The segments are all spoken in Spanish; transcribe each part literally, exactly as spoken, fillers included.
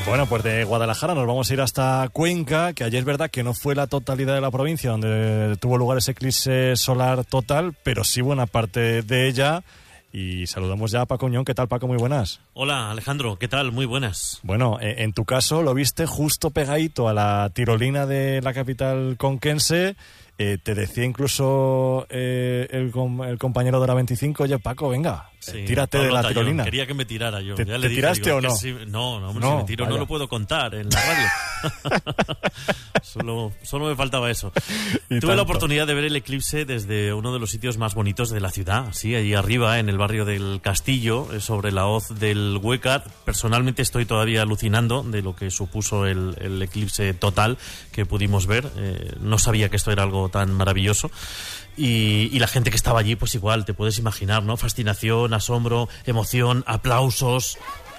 Bueno, pues de Guadalajara nos vamos a ir hasta Cuenca, que ayer es verdad que no fue la totalidad de la provincia donde tuvo lugar ese eclipse solar total, pero sí buena parte de ella. Y saludamos ya a Paco Uñón. ¿Qué tal, Paco? Muy buenas. Hola, Alejandro. ¿Qué tal? Muy buenas. Bueno, en tu caso lo viste justo pegadito a la tirolina de la capital conquense. Eh, te decía incluso eh, el, el compañero de la veinticinco, oye, Paco, venga, sí, tírate Pablo de la Tallón, tirolina. Quería que me tirara yo. ¿Te, ya te le dije, tiraste digo, o no? Si, no, no, hombre, no, si me tiro vaya. No lo puedo contar en la radio. solo, solo me faltaba eso. Tuve tanto. la oportunidad de ver el eclipse desde uno de los sitios más bonitos de la ciudad, sí, ahí arriba, en el barrio del Castillo, sobre la hoz del Huécar. Personalmente estoy todavía alucinando de lo que supuso el, el eclipse total que pudimos ver. Eh, no sabía que esto era algo tan maravilloso. Y, y la gente que estaba allí, pues igual, te puedes imaginar, ¿no? Fascinación, asombro, emoción, aplausos.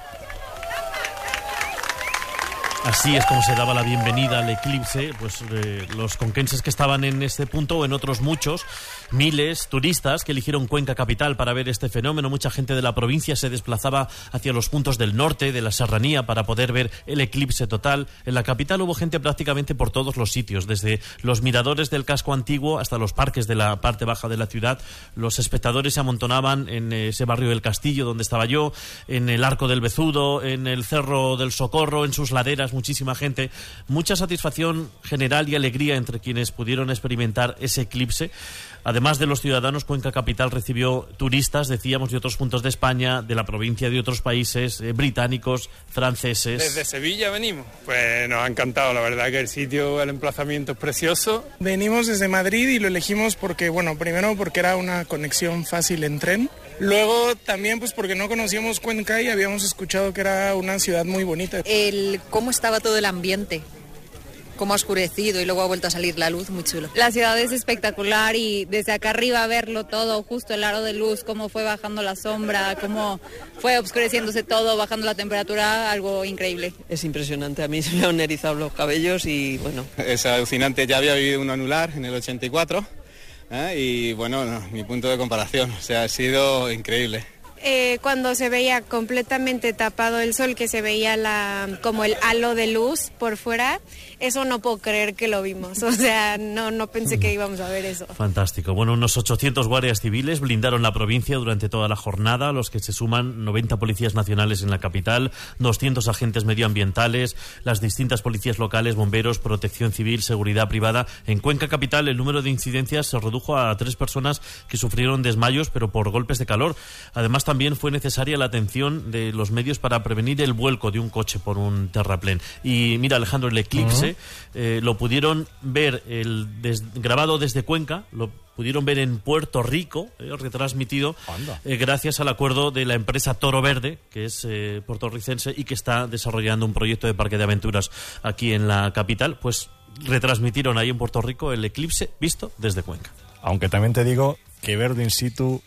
Así es como se daba la bienvenida al eclipse, pues eh, los conquenses que estaban en este punto, o en otros muchos, miles, turistas que eligieron Cuenca capital para ver este fenómeno. Mucha gente de la provincia se desplazaba hacia los puntos del norte, de la serranía, para poder ver el eclipse total. En la capital hubo gente prácticamente por todos los sitios, desde los miradores del casco antiguo hasta los parques de la parte baja de la ciudad. Los espectadores se amontonaban en ese barrio del Castillo donde estaba yo, en el Arco del Bezudo, en el Cerro del Socorro, en sus laderas, muchísima gente. Mucha satisfacción general y alegría entre quienes pudieron experimentar ese eclipse. Además de los ciudadanos, Cuenca capital recibió turistas, decíamos, de otros puntos de España, de la provincia, de otros países, eh, británicos, franceses. Desde Sevilla venimos. Pues nos ha encantado, la verdad que el sitio, el emplazamiento es precioso. Venimos desde Madrid y lo elegimos porque, bueno, primero porque era una conexión fácil en tren. Luego también pues porque no conocíamos Cuenca y habíamos escuchado que era una ciudad muy bonita. El cómo estaba todo el ambiente, cómo ha oscurecido y luego ha vuelto a salir la luz, muy chulo. La ciudad es espectacular y desde acá arriba verlo todo, justo el aro de luz, cómo fue bajando la sombra, cómo fue oscureciéndose todo, bajando la temperatura, algo increíble. Es impresionante, a mí se me han erizado los cabellos y bueno. Es alucinante, ya había vivido un anular en el ochenta y cuatro ¿eh? y bueno, no, mi punto de comparación, o sea, ha sido increíble. Eh, cuando se veía completamente tapado el sol, que se veía la, como el halo de luz por fuera, eso no puedo creer que lo vimos, o sea, no, no pensé que íbamos a ver eso. Fantástico. Bueno, unos ochocientos guardias civiles blindaron la provincia durante toda la jornada, a los que se suman noventa policías nacionales en la capital, doscientos agentes medioambientales, las distintas policías locales, bomberos, protección civil, seguridad privada. En Cuenca capital el número de incidencias se redujo a tres personas que sufrieron desmayos, pero por golpes de calor. Además, también fue necesaria la atención de los medios para prevenir el vuelco de un coche por un terraplén. Y mira, Alejandro, el eclipse uh-huh. eh, lo pudieron ver el des, grabado desde Cuenca, lo pudieron ver en Puerto Rico, eh, retransmitido, eh, gracias al acuerdo de la empresa Toro Verde, que es eh, puertorricense y que está desarrollando un proyecto de parque de aventuras aquí en la capital. Pues retransmitieron ahí en Puerto Rico el eclipse visto desde Cuenca. Aunque también te digo que verlo in situ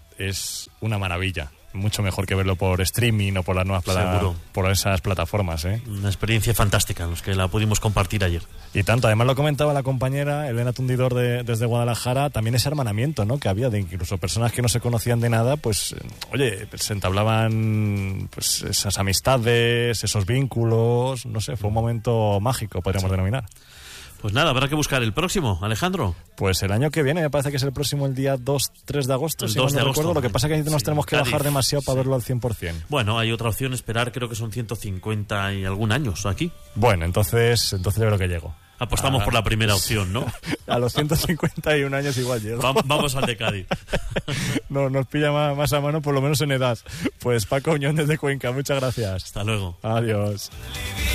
es una maravilla. Mucho mejor que verlo por streaming o por las nuevas plata- por esas plataformas, ¿eh? Una experiencia fantástica, los que la pudimos compartir ayer. Y tanto, además lo comentaba la compañera Elena Tundidor de, desde Guadalajara, también ese hermanamiento, ¿no? Que había de incluso personas que no se conocían de nada, pues, oye, se entablaban pues esas amistades, esos vínculos, no sé, fue un momento mágico, podríamos sí. denominar. Pues nada, habrá que buscar el próximo, Alejandro. Pues el año que viene, me parece que es el próximo, el día dos, tres de agosto. El si dos no de me agosto. Recuerdo. Lo que pasa es que nos sí, tenemos que Cádiz. bajar demasiado para sí. verlo al cien por ciento. Bueno, hay otra opción, esperar, creo que son ciento cincuenta y algún años aquí. Bueno, entonces, entonces yo creo que llego. Apostamos ah, por la primera pues, opción, ¿no? A los ciento cincuenta y un años igual llego. Va, vamos al de Cádiz. No, nos pilla más, más a mano, por lo menos en edad. Pues Paco Uñón desde Cuenca, muchas gracias. Hasta luego. Adiós.